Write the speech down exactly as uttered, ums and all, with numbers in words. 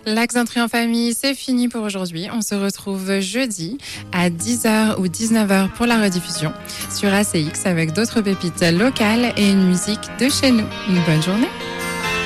L'Accent en famille, c'est fini pour aujourd'hui. On se retrouve jeudi à dix heures ou dix-neuf heures pour la rediffusion sur A C X avec d'autres pépites locales et une musique de chez nous. Une bonne journée.